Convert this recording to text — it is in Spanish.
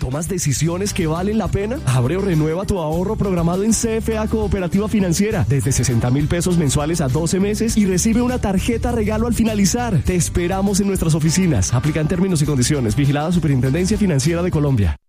¿Tomas decisiones que valen la pena? Abre o renueva tu ahorro programado en CFA Cooperativa Financiera desde 60,000 pesos mensuales a 12 meses y recibe una tarjeta regalo al finalizar. Te esperamos en nuestras oficinas. Aplican términos y condiciones. Vigilada Superintendencia Financiera de Colombia.